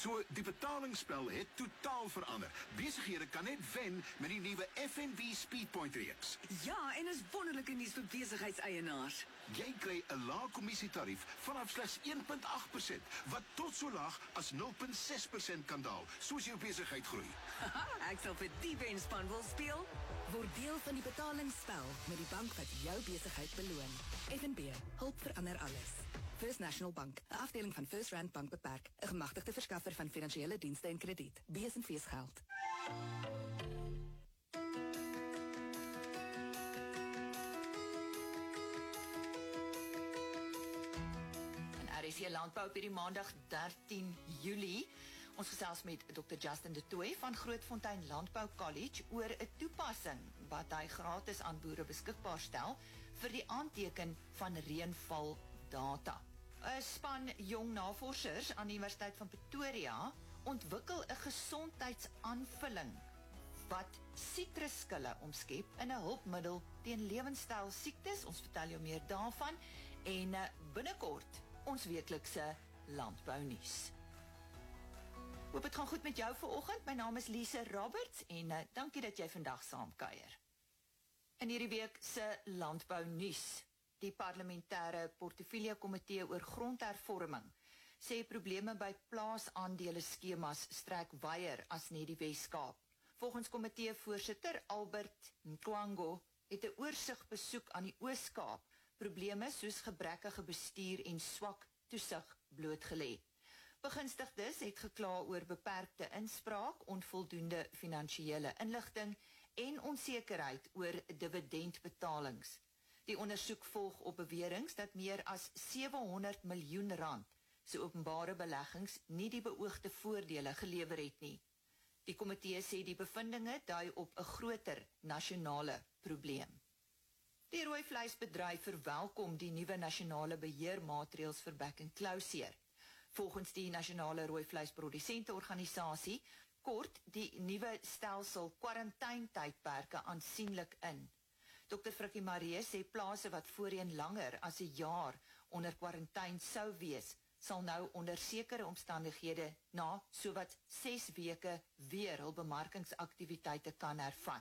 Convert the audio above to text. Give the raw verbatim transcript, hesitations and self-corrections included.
So, die betalingsspel het totaal verander. Besighede kan net wen met die nuwe F N B Speedpoint reeks. Ja, en is wonderlike nuus vir besigheidseienaars. Jy kry 'n lae kommissietarief vanaf slegs een komma agt persent, wat tot so laag as nul komma ses persent kan daal, soos jou besigheid groei. Haha, ek sal vir die wenspan wil speel. Word deel van die betalingsspel met die bank wat jou besigheid beloon. F N B, hulp verander alles. First National Bank, 'n afdeling van First Rand Bank beperk, 'n gemagtigde verskaffer van finansiële dienste en krediet. B S en V geld. R S C Landbou op hierdie maandag dertien Julie. Ons gesels met dokter Justin de Tooy van Grootfontein Landbou College oor 'n toepassing wat hy gratis aan boere beskikbaar stel vir die aanteken van reënval data. 'n Span jong navorsers aan die Universiteit van Pretoria ontwikkel 'n gesondheidsaanvulling wat sitrusskille omskep in 'n hulpmiddel teen lewenstyl siektes. Ons vertel jou meer daarvan en uh, binnekort ons weeklikse landbounuus. Hoop het gaan goed met jou vanoggend. My naam is Lise Roberts en uh, dankie dat jy vandag saamkuier. In hierdie week se landbounuus, die parlementêre portefeulje komitee oor grondhervorming sê probleme by plaasaandele skemas strek wyer as net die Wes-Kaap. Volgens komiteevoorsitter Albert Nkwango het 'n oorsig besoek aan die Oos-Kaap probleme soos gebrekkige bestuur en swak toesig blootgelê. Begunstigdes het gekla oor beperkte inspraak, onvoldoende finansiële inligting en onsekerheid oor dividendbetalings. Die ondersoek volg op beweringe dat meer as sewe honderd miljoen rand se openbare beleggings nie die beoogde voordele gelewer het nie. Die komitee sê die bevindinge dui op 'n groter nasionale probleem. Die rooivleisbedryf verwelkom die nuwe nasionale beheermaatreëls vir back and closure. Volgens die Nasionale Rooivleisprodusenteorganisasie kort die nuwe stelsel kwarantyntydperke aansienlik in. dokter Frikkie Maree sê plase wat voorheen langer as 'n jaar onder kwarantyn sou wees, sal nou onder sekere omstandighede na sowat ses weke weer hul bemarkingsaktiwiteite kan hervat.